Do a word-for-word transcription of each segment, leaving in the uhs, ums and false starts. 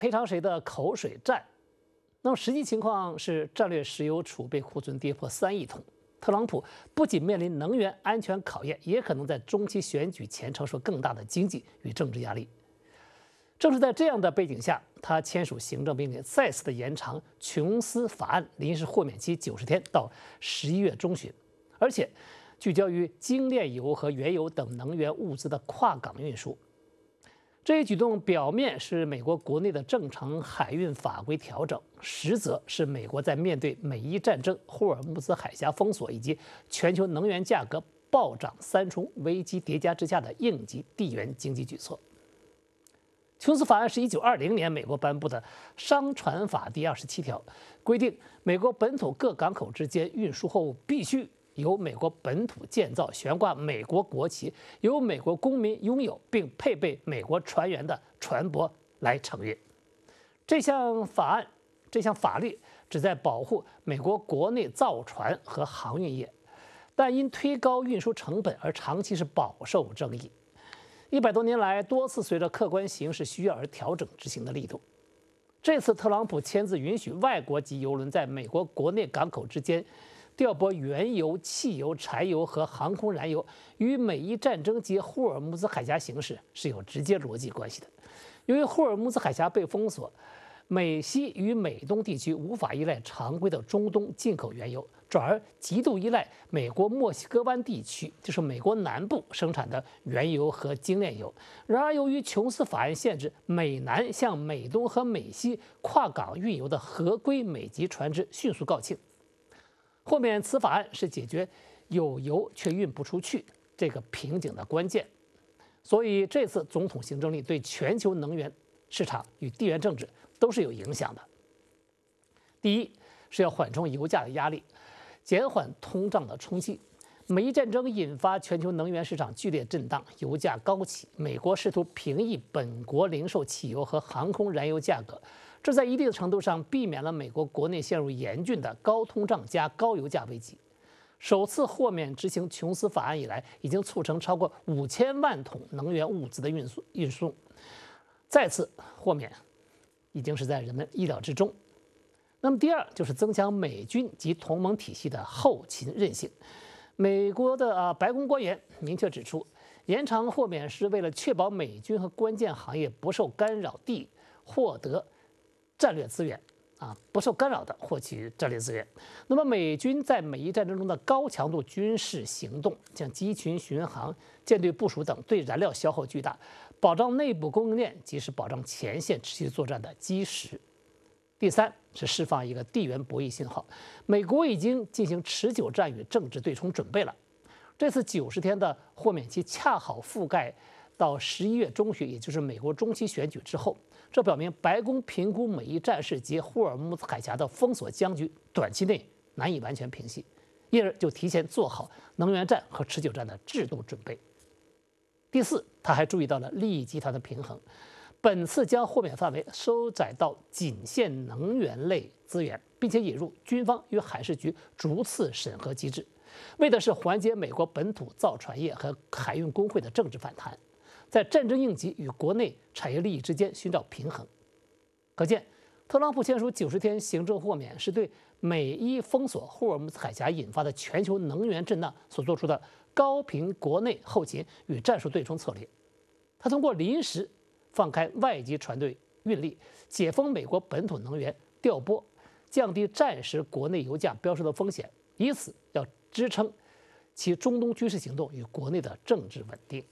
赔偿谁的口水战？那么实际情况是，战略石油储备库存跌破三亿桶。特朗普不仅面临能源安全考验，也可能在中期选举前承受更大的经济与政治压力。正是在这样的背景下，他签署行政命令，再次的延长琼斯法案临时豁免期九十天到十一月中旬，而且聚焦于精炼油和原油等能源物资的跨港运输。这一举动表面是美国国内的正常海运法规调整，实则是美国在面对美伊战争、霍尔木兹海峡封锁以及全球能源价格暴涨三重危机叠加之下的应急地缘经济举措。琼斯法案是一九二零年美国颁布的商船法第二十七条，规定美国本土各港口之间运输货物必须由美国本土建造、悬挂美国国旗、由美国公民拥有并配备美国船员的船舶来承运。这项法案、这项法律旨在保护美国国内造船和航运业，但因推高运输成本而长期是饱受争议。一百多年来，多次随着客观形势需要而调整执行的力度。这次特朗普签字允许外国籍邮轮在美国国内港口之间调拨原油、汽油、柴油和航空燃油，与美伊战争及霍尔木兹海峡形势是有直接逻辑关系的。由于霍尔木兹海峡被封锁，美西与美东地区无法依赖常规的中东进口原油，转而极度依赖美国墨西哥湾地区，就是美国南部生产的原油和精炼油。然而，由于琼斯法案限制美南向美东和美西跨港运油的合规美籍船只迅速告罄。豁免此法案是解决有油却运不出去这个瓶颈的关键。所以，这次总统行政令对全球能源市场与地缘政治都是有影响的。第一是要缓冲油价的压力，减缓通胀的冲击。美伊战争引发全球能源市场剧烈震荡，油价高企。美国试图平抑本国零售汽油和航空燃油价格，这在一定程度上避免了美国国内陷入严峻的高通胀加高油价危机。首次豁免执行琼斯法案以来，已经促成超过五千万桶能源物资的运输运输。再次豁免已经是在人们意料之中。那么第二就是增强美军及同盟体系的后勤韧性。美国的啊白宫官员明确指出，延长豁免是为了确保美军和关键行业不受干扰地获得战略资源啊，不受干扰的获取战略资源。那么美军在美伊战争中的高强度军事行动，像机群巡航、舰队部署等，对燃料消耗巨大，保障内部供应链即是保障前线持续作战的基石。第三是释放一个地缘博弈信号，美国已经进行持久战与政治对冲准备了。这次九十天的豁免期恰好覆盖到十一月中旬，也就是美国中期选举之后。这表明白宫评估美伊战事及霍尔木兹海峡的封锁僵局短期内难以完全平息，因而就提前做好能源战和持久战的制度准备。第四，他还注意到了利益集团的平衡，本次将豁免范围收窄到仅限能源类资源，并且引入军方与海事局逐次审核机制，为的是缓解美国本土造船业和海运工会的政治反弹，在战争应急与国内产业利益之间寻找平衡。可见，特朗普签署九十天行政豁免，是对美伊封锁霍尔木兹海峡引发的全球能源震荡所做出的高频国内后勤与战术对冲策略。他通过临时放开外籍船队运力，解封美国本土能源调拨，降低战时国内油价飙升的风险，以此要支撑其中东军事行动与国内的政治稳定。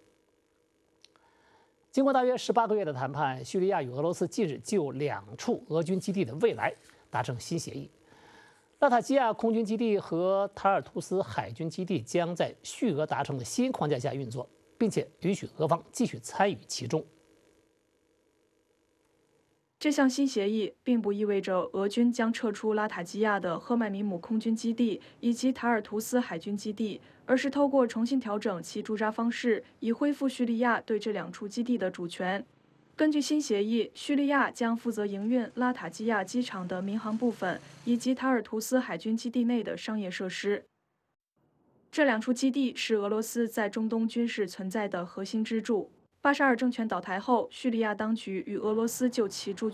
经过大约十八个月的谈判，叙利亚与俄罗斯近日就两处俄军基地的未来达成新协议。拉塔基亚空军基地和塔尔图斯海军基地将在叙俄达成的新框架下运作，并且允许俄方继续参与其中。 这项新协议并不意味着俄军将撤出拉塔基亚的赫麦米姆空军基地以及塔尔图斯海军基地，而是透过重新调整其驻扎方式，以恢复叙利亚对这两处基地的主权。根据新协议，叙利亚将负责营运拉塔基亚机场的民航部分以及塔尔图斯海军基地内的商业设施。这两处基地是俄罗斯在中东军事存在的核心支柱。 巴沙尔政权倒台后，叙利亚当局与俄罗斯就其驻